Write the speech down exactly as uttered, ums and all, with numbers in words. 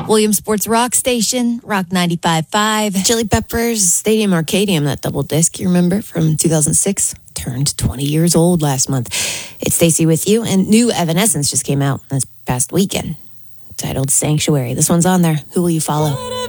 Williams Sports Rock Station, Rock ninety-five point five. Chili Peppers, Stadium Arcadium, that double disc, you remember, from two thousand six, turned twenty years old last month. It's Stacey with you, and new Evanescence just came out this past weekend, titled Sanctuary. This one's on there. Who will you follow?